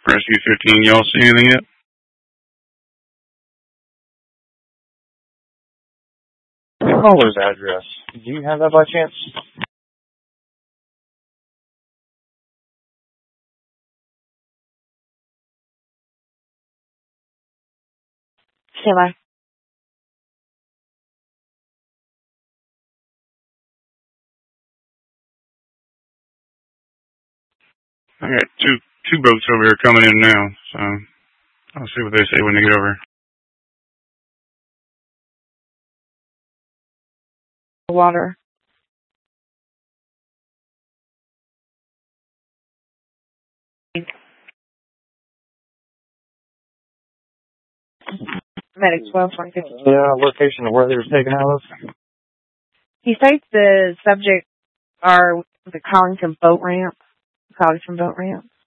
Rescue 15, y'all see anything yet? Caller's address. Do you have that by chance? Taylor. I got two boats over here coming in now, so I'll see what they say when they get over. Water. Medic 12, 150. Yeah, location of where they were taken out of. He states the subject are the Collington boat ramp. Collington boat ramp.